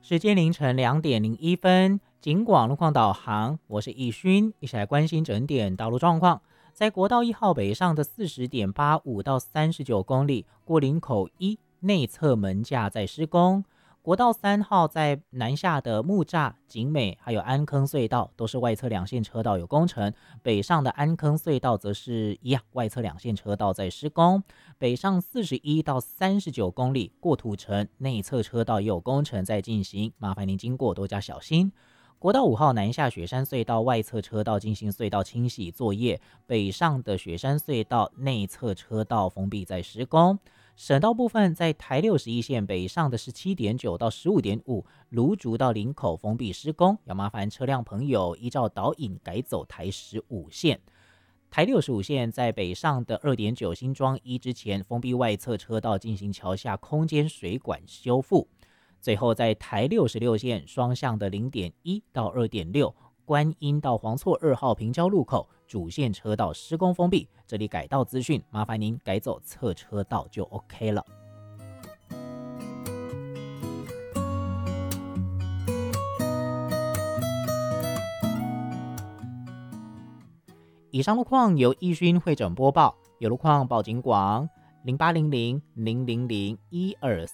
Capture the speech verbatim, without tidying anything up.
时间凌晨两点零一分，警广路况导航，我是易勋，一起来关心整点道路状况。在国道一号北上的四十点八五到三十九公里，过林口一内侧门架在施工。国道三号在南下的木栅、景美还有安坑隧道都是外侧两线车道有工程，北上的安坑隧道则是一样，外侧两线车道在施工。北上四十一到三十九公里，过土城内侧车道也有工程在进行，麻烦您经过多加小心。国道五号南下雪山隧道外侧车道进行隧道清洗作业，北上的雪山隧道内侧车道封闭在施工。省道部分在台六十一线北上的十七点九到十五点五，芦竹到林口封闭施工，要麻烦车辆朋友依照导引改走台十五线。台六十五线在北上的二点九新庄一之前封闭外侧车道进行桥下空间水管修复。最后在台六十六线双向的零点一到二点六观音到黄厝二号平交路口主线车道施工封闭，这里改道资讯麻烦您改走侧车道就 OK 了。以上路况由易勋会诊播报，有路况报警广零八零零零零零一二